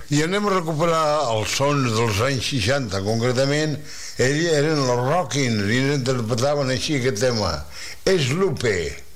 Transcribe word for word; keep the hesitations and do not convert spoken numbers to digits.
I anem a recuperar els sons dels anys seixanta, concretament, ells eren els Rockins i interpretaven així aquest tema. És Lupe.